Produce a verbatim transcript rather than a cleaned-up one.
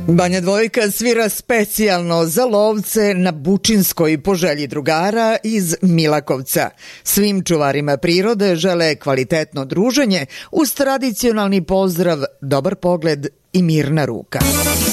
Banja Dvojka svira specijalno za lovce na Bučinskoj po želji drugara iz Milakovca. Svim čuvarima prirode žele kvalitetno druženje uz tradicionalni pozdrav, dobar pogled i mirna ruka.